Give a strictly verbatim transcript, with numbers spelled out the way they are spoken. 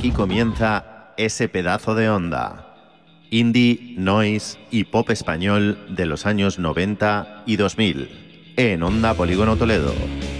aquí comienza ese pedazo de onda. Indie, noise y pop español de los años noventa y dos mil. En Onda Polígono Toledo.